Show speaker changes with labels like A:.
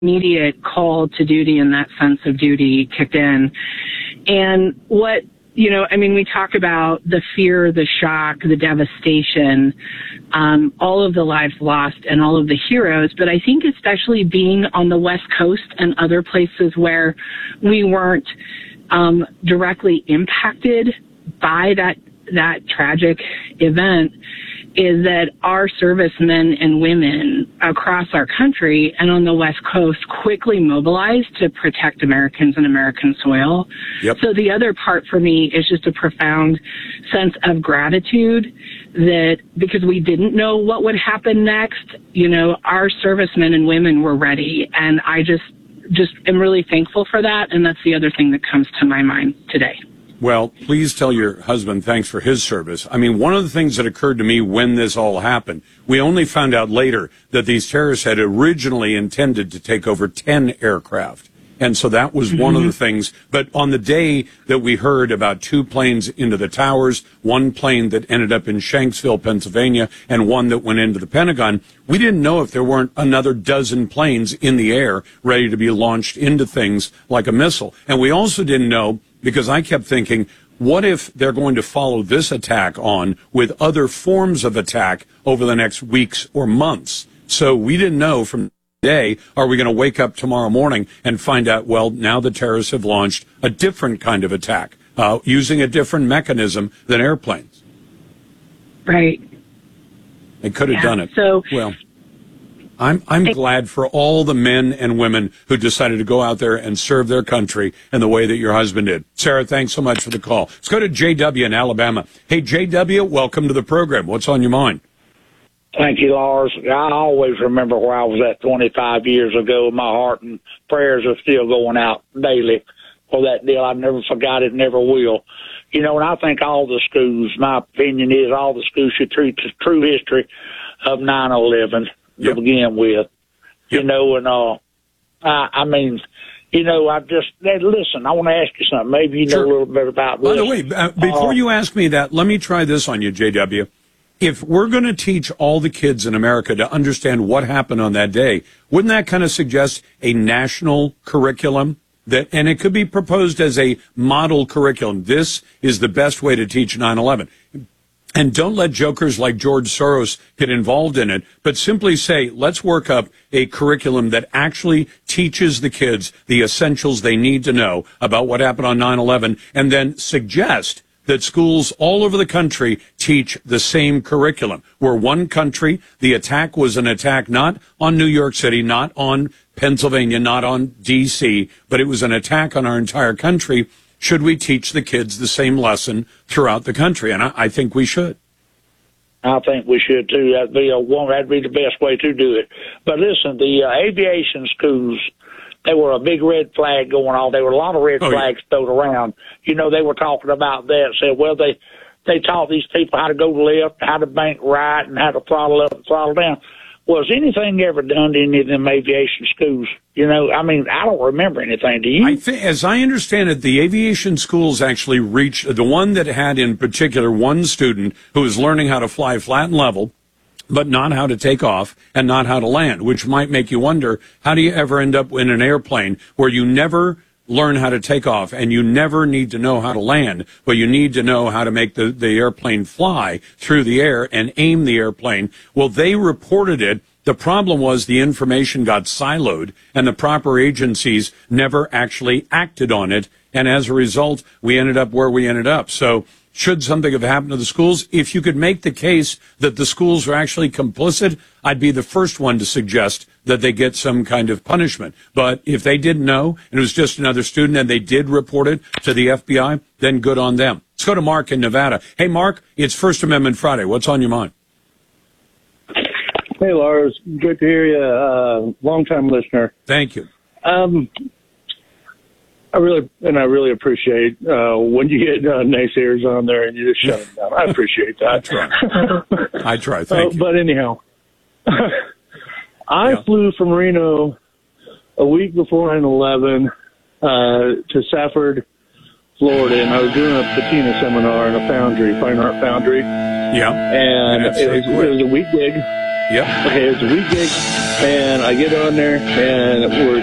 A: immediate call to duty and that sense of duty kicked in. And what, we talk about the fear, the shock, the devastation, all of the lives lost and all of the heroes. But I think especially being on the West Coast and other places where we weren't directly impacted by that tragic event, is that our servicemen and women across our country and on the West Coast quickly mobilized to protect Americans and American soil.
B: Yep.
A: So the other part for me is just a profound sense of gratitude that because we didn't know what would happen next, our servicemen and women were ready. And I just am really thankful for that. And that's the other thing that comes to my mind today.
B: Well, please tell your husband thanks for his service. I mean, one of the things that occurred to me when this all happened, we only found out later that these terrorists had originally intended to take over 10 aircraft. And so that was one of the things. But on the day that we heard about 2 planes into the towers, 1 plane that ended up in Shanksville, Pennsylvania, and 1 that went into the Pentagon, we didn't know if there weren't another dozen planes in the air ready to be launched into things like a missile. And we also didn't know, because I kept thinking, what if they're going to follow this attack on with other forms of attack over the next weeks or months? So we didn't know from today, are we going to wake up tomorrow morning and find out, well, now the terrorists have launched a different kind of attack, using a different mechanism than airplanes.
A: Right.
B: They could have done it.
A: So,
B: well, I'm glad for all the men and women who decided to go out there and serve their country in the way that your husband did. Sarah, thanks so much for the call. Let's go to JW in Alabama. Hey, JW, welcome to the program. What's on your mind?
C: Thank you, Lars. I always remember where I was at 25 years ago. My heart and prayers are still going out daily for that deal. I've never forgot it, never will. And I think all the schools, my opinion is all the schools should treat the true history of 9/11 to begin with.
B: Yep.
C: Listen, I want to ask you something. Maybe you know a little bit about this.
B: By the way, before you ask me that, let me try this on you, JW. If we're going to teach all the kids in America to understand what happened on that day, wouldn't that kind of suggest a national curriculum? And it could be proposed as a model curriculum. This is the best way to teach 9/11. And don't let jokers like George Soros get involved in it, but simply say, let's work up a curriculum that actually teaches the kids the essentials they need to know about what happened on 9/11, and then suggest that schools all over the country teach the same curriculum. We're one country. The attack was an attack not on New York City, not on Pennsylvania, not on D.C., but it was an attack on our entire country. Should we teach the kids the same lesson throughout the country? And I think we should.
C: I think we should, too. That'd be the best way to do it. But listen, the aviation schools, they were a big red flag going on. There were a lot of red flags thrown around. They were talking about that. Said, well, they taught these people how to go left, how to bank right, and how to throttle up and throttle down. Was anything ever done to any of them aviation schools? I don't remember anything. Do you?
B: As I understand it, the aviation schools actually reached the one that had in particular one student who was learning how to fly flat and level, but not how to take off and not how to land, which might make you wonder, how do you ever end up in an airplane where you never learn how to take off and you never need to know how to land, but you need to know how to make the airplane fly through the air and aim the airplane? Well, they reported it. The problem was the information got siloed and the proper agencies never actually acted on it. And as a result, we ended up where we ended up. So should something have happened to the schools? If you could make the case that the schools are actually complicit, I'd be the first one to suggest that they get some kind of punishment. But if they didn't know and it was just another student and they did report it to the FBI, then good on them. Let's go to Mark in Nevada. Hey, Mark, it's First Amendment Friday. What's on your mind?
D: Hey, Lars. Good to hear you. Long-time listener.
B: Thank you.
D: I really appreciate when you get naysayers on there and you just shut them down. I appreciate that.
B: I try. Thank you.
D: But anyhow, I flew from Reno a week before 9/11 to Safford, Florida, and I was doing a patina seminar in a foundry, fine art foundry.
B: Yeah.
D: And it was a week gig.
B: Yep.
D: Okay, it's a week gig, and I get on there, and we're